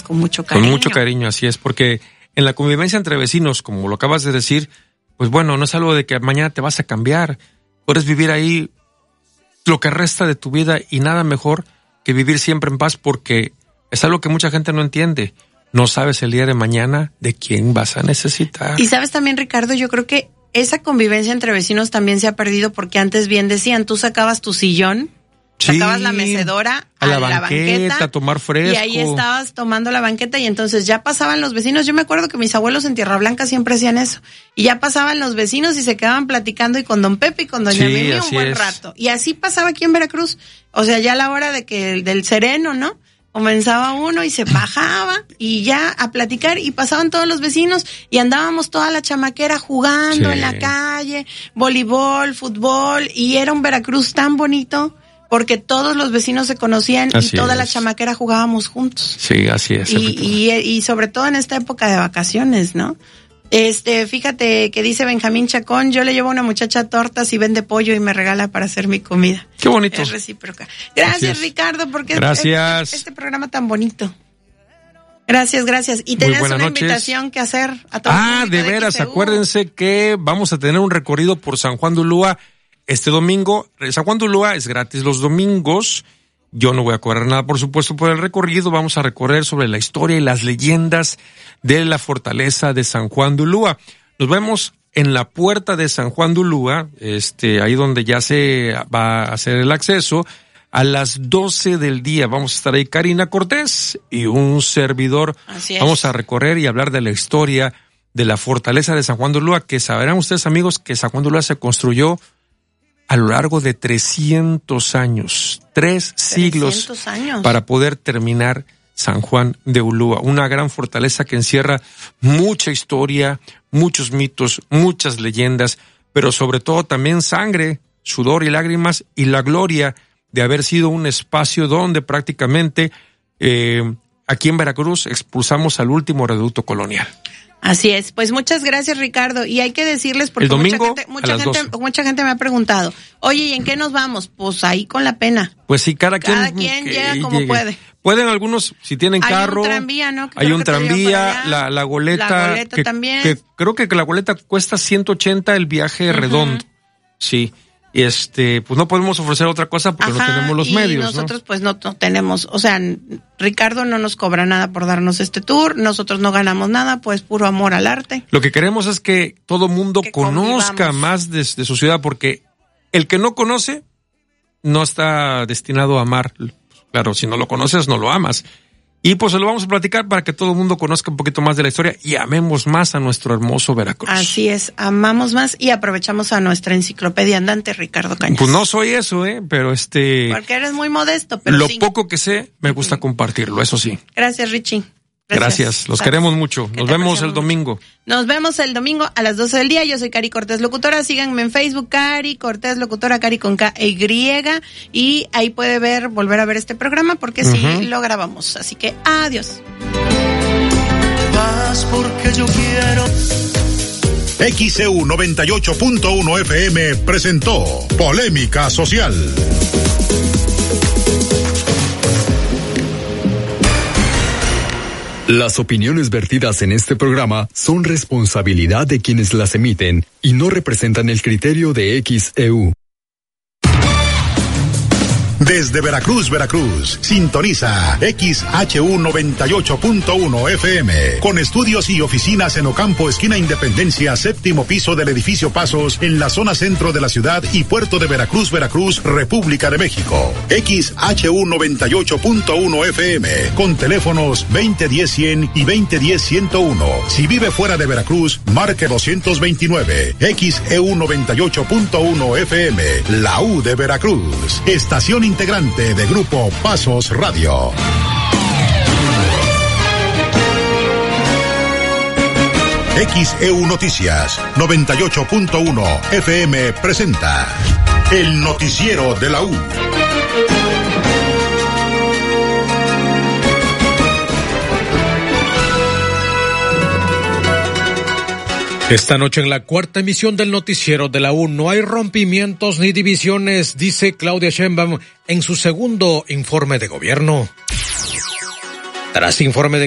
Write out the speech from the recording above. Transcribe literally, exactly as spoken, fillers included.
con mucho cariño. Con mucho cariño, así es, porque en la convivencia entre vecinos, como lo acabas de decir, pues bueno, no es algo de que mañana te vas a cambiar. Puedes vivir ahí lo que resta de tu vida y nada mejor que vivir siempre en paz, porque es algo que mucha gente no entiende. No sabes el día de mañana de quién vas a necesitar. Y sabes también, Ricardo, yo creo que esa convivencia entre vecinos también se ha perdido, porque antes bien decían, tú sacabas tu sillón, sí, sacabas la mecedora a, a la, la banqueta, banqueta, a tomar fresco. y ahí estabas tomando la banqueta, y entonces ya pasaban los vecinos. Yo me acuerdo que mis abuelos en Tierra Blanca siempre hacían eso, y ya pasaban los vecinos y se quedaban platicando, y con don Pepe y con doña sí, Mimi un buen es. rato. Y así pasaba aquí en Veracruz. O sea, ya a la hora de que del sereno, ¿no? Comenzaba uno y se bajaba y ya a platicar, y pasaban todos los vecinos y andábamos toda la chamaquera jugando sí. en la calle, voleibol, fútbol, y era un Veracruz tan bonito porque todos los vecinos se conocían así y toda es. la chamaquera jugábamos juntos. Sí, así es. Y, y, y sobre todo en esta época de vacaciones, ¿no? Este, fíjate que dice Benjamín Chacón, yo le llevo a una muchacha tortas y vende pollo y me regala para hacer mi comida. Qué bonito. Es recíproca. Gracias, Ricardo, porque gracias. Este, este programa tan bonito. Gracias, gracias. Y tenés una noches. invitación que hacer a todos. Ah, de veras, acuérdense que vamos a tener un recorrido por San Juan de Ulúa este domingo. San Juan de Ulúa es gratis los domingos. Yo no voy a cobrar nada, por supuesto, por el recorrido. Vamos a recorrer sobre la historia y las leyendas de la fortaleza de San Juan de Ulúa. Nos vemos en la puerta de San Juan de Ulúa, este, ahí donde ya se va a hacer el acceso. A las doce del día vamos a estar ahí Karina Cortés y un servidor. Así es. Vamos a recorrer y hablar de la historia de la fortaleza de San Juan de Ulúa, que sabrán ustedes, amigos, que San Juan de Ulúa se construyó a lo largo de trescientos años, tres siglos años. Para poder terminar San Juan de Ulúa, una gran fortaleza que encierra mucha historia, muchos mitos, muchas leyendas, pero sobre todo también sangre, sudor y lágrimas, y la gloria de haber sido un espacio donde prácticamente eh, aquí en Veracruz expulsamos al último reducto colonial. Así es, pues muchas gracias, Ricardo, y hay que decirles porque el domingo, mucha gente, mucha gente, mucha gente me ha preguntado, oye, ¿y en qué nos vamos? Pues ahí con la pena. Pues sí, cada quien, cada quien que llega como llegue. puede. Pueden algunos, si tienen hay carro. Hay un tranvía, ¿no? Que hay un que tranvía, la, la goleta. La goleta que, también. Que creo que la goleta cuesta ciento ochenta el viaje uh-huh. redondo. Sí. Este, pues no podemos ofrecer otra cosa porque Ajá, no tenemos los y medios, nosotros ¿no? pues no, no tenemos, o sea, Ricardo no nos cobra nada por darnos este tour, nosotros no ganamos nada, pues puro amor al arte. Lo que queremos es que todo mundo que conozca convivamos. Más de, de su ciudad, porque el que no conoce no está destinado a amar. Claro, si no lo conoces, no lo amas. Y pues se lo vamos a platicar para que todo el mundo conozca un poquito más de la historia y amemos más a nuestro hermoso Veracruz. Así es, amamos más y aprovechamos a nuestra enciclopedia andante, Ricardo Cañas. Pues no soy eso, ¿eh? Pero este... Porque eres muy modesto, pero Lo sí. poco que sé, me gusta uh-huh. compartirlo, eso sí. Gracias, Richie. Gracias, Gracias. los Gracias. queremos mucho. Nos vemos el domingo. Mucho. Nos vemos el domingo a las doce del día. Yo soy Cari Cortés Locutora. Síganme en Facebook, Cari Cortés Locutora, Cari con K e Y. Y ahí puede ver, volver a ver este programa porque uh-huh. sí lo grabamos. Así que adiós. Vas porque yo quiero. X C U noventa y ocho punto uno F M presentó Polémica Social. Las opiniones vertidas en este programa son responsabilidad de quienes las emiten y no representan el criterio de X E U. Desde Veracruz, Veracruz, sintoniza X H U noventa y ocho punto uno F M, con estudios y oficinas en Ocampo, esquina Independencia, séptimo piso del edificio Pasos, en la zona centro de la ciudad y puerto de Veracruz, Veracruz, República de México. X H U noventa y ocho punto uno F M, con teléfonos veinte diez cien y veinte diez ciento uno. Si vive fuera de Veracruz, marque doscientos veintinueve. X E U noventa y ocho punto uno F M, la U de Veracruz. Estación integrante de Grupo Pasos Radio. X E U Noticias noventa y ocho punto uno F M presenta el noticiero de la U. Esta noche en la cuarta emisión del noticiero de la U no hay rompimientos ni divisiones, dice Claudia Sheinbaum en su segundo informe de gobierno. Tras informe de